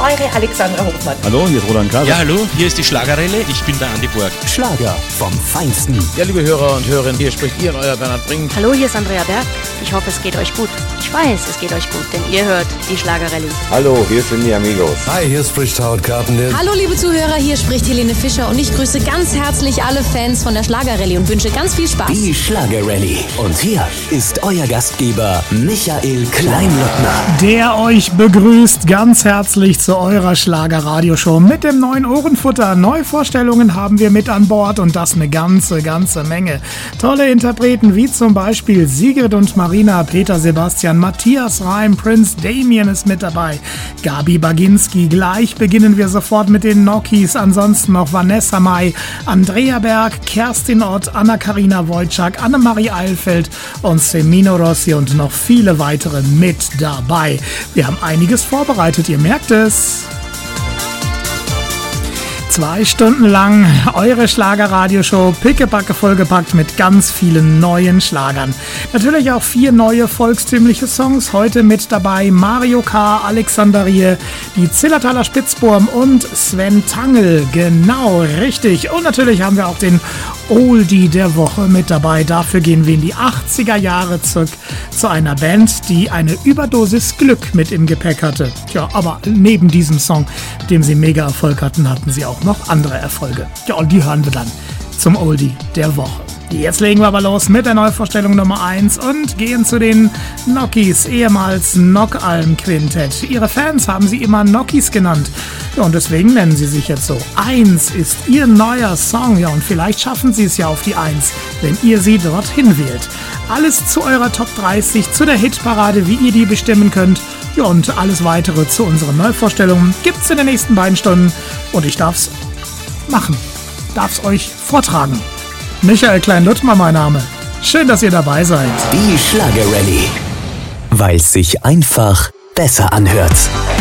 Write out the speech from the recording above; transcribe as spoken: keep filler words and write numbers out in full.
eure Alexandra Hofmann. Hallo, hier ist Roland Kaiser. Ja, hallo, hier ist die Schlagerrelle. Ich bin der Andi Borg. Schlager vom Feinsten. Ja, liebe Hörer und Hörerinnen, hier spricht ihr, euer Bernhard Brink. Hallo, hier ist Andrea Berg. Ich hoffe, es geht euch gut. Ich weiß, es geht euch gut, denn ihr hört die Schlagerrelle. Hallo, hier sind die Amigos. Hi, hier spricht Howard Carpendale. Hallo, liebe Zuhörer, hier spricht Helene Fischer und ich grüße ganz herzlich alle Fans von der Schlagerrelle und wünsche ganz viel Spaß. Die Schlagerrelle. Und hier ist euer Gastgeber Michael Kleinlottner. Der euch begrüßt ganz herzlich zu eurer Schlager-Radioshow mit dem neuen Ohrenfutter. Neuvorstellungen haben wir mit an Bord und das eine ganze, ganze Menge. Tolle Interpreten wie zum Beispiel Sigrid und Marina, Peter Sebastian, Matthias Reim, Prince Damien ist mit dabei, Gabi Baginski. Gleich beginnen wir sofort mit den Nokis. Ansonsten noch Vanessa Mai, Andrea Berg, Kerstin Ott, Anna-Karina Wojcik, Annemarie Eilfeld und Semino Rossi und noch viele weitere mit dabei. Wir haben einiges vorbereitet, ihr merkt es. Zwei Stunden lang eure Schlager-Radioshow, pickepacke vollgepackt mit ganz vielen neuen Schlagern. Natürlich auch vier neue volkstümliche Songs. Heute mit dabei Mario K., Alexander Rie, die Zillertaler Spitzburm und Sven Tangl. Genau, richtig. Und natürlich haben wir auch den Oldie der Woche mit dabei. Dafür gehen wir in die achtziger Jahre zurück zu einer Band, die eine Überdosis Glück mit im Gepäck hatte. Tja, aber neben diesem Song, mit dem sie mega Erfolg hatten, hatten sie auch noch andere Erfolge. Ja, und die hören wir dann zum Oldie der Woche. Jetzt legen wir aber los mit der Neuvorstellung Nummer eins und gehen zu den Nokis, ehemals Nockalm-Quintett. Ihre Fans haben sie immer Nokis genannt. Ja, und deswegen nennen sie sich jetzt so. Eins ist ihr neuer Song. Ja, und vielleicht schaffen sie es ja auf die Eins, wenn ihr sie dorthin wählt. Alles zu eurer Top dreißig, zu der Hitparade, wie ihr die bestimmen könnt. Ja, und alles weitere zu unseren Neuvorstellungen gibt's in den nächsten beiden Stunden. Und ich darf's machen. Darf's euch vortragen. Michael Klein-Luttmer mein Name. Schön, dass ihr dabei seid. Die Schlagerrelle. Weil es sich einfach besser anhört.